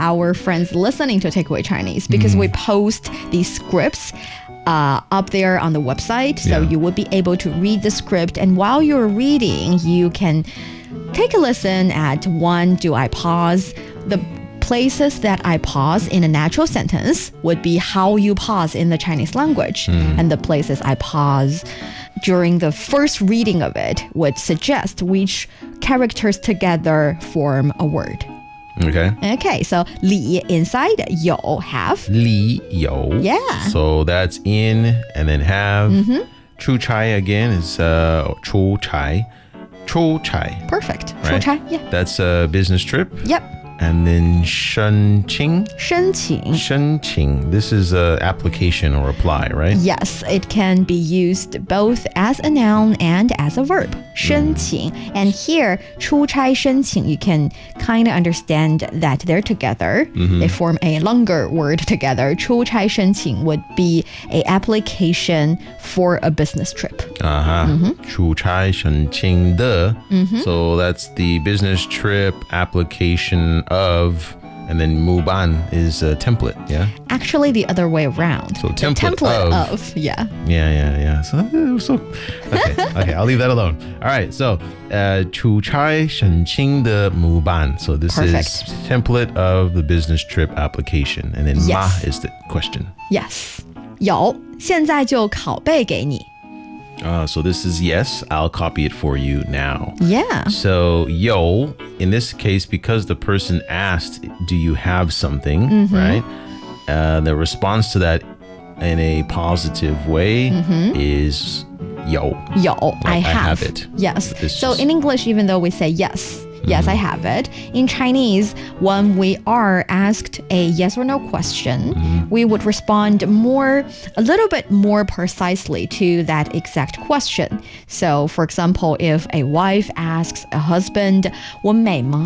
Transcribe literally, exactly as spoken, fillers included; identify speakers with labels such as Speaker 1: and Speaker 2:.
Speaker 1: our friends listening to Takeaway Chinese because mm. we post these scripts uh, up there on the website. So yeah. you will be able to read the script. And while you're reading, you can take a listen at one, do I pause? The places that I pause in a natural sentence would be how you pause in the Chinese language. Mm. And the places I pause during the first reading of it would suggest which characters together form a word.
Speaker 2: Okay.
Speaker 1: Okay, so 里 inside, 有 have.
Speaker 2: 里有.
Speaker 1: Yeah.
Speaker 2: So that's in and then have. Mm-hmm. 出差 again is uh, 出差. 出差.
Speaker 1: Perfect.
Speaker 2: Right?
Speaker 1: 出差, yeah.
Speaker 2: That's a business trip.
Speaker 1: Yep.
Speaker 2: And then 申请.
Speaker 1: 申请.
Speaker 2: 申请. This is a application or apply, right?
Speaker 1: Yes, it can be used both as a noun and as a verb. 申請. Mm. And here, 出差申請, you can kind of understand that they're together. Mm-hmm. They form a longer word together. 出差申請 would be a application for a business trip.
Speaker 2: Uh-huh. Mm-hmm. 出差申請的. Mm-hmm. So that's the business trip application of, and then 模板 is a template, yeah?
Speaker 1: Actually, the other way around.
Speaker 2: So template,
Speaker 1: the template
Speaker 2: of.
Speaker 1: of. Yeah.
Speaker 2: Yeah, yeah, yeah. So, so okay, okay, I'll leave that alone. All right, so, uh, 出差申請的模板. So this
Speaker 1: Perfect.
Speaker 2: is template of the business trip application. And then
Speaker 1: yes.
Speaker 2: ma is the question.
Speaker 1: Yes. 有，现在就拷贝给你。
Speaker 2: Uh, so this is yes. I'll copy it for you now.
Speaker 1: Yeah.
Speaker 2: So yo, in this case, because the person asked, do you have something, mm-hmm. right? Uh, the response to that in a positive way mm-hmm. is yo.
Speaker 1: Yo,
Speaker 2: like,
Speaker 1: I, have.
Speaker 2: I have it.
Speaker 1: Yes.
Speaker 2: It's
Speaker 1: so
Speaker 2: just...
Speaker 1: in English, even though we say yes, yes, I have it. In Chinese, when we are asked a yes or no question, mm-hmm. we would respond more, a little bit more precisely to that exact question. So, for example, if a wife asks a husband, 我美吗?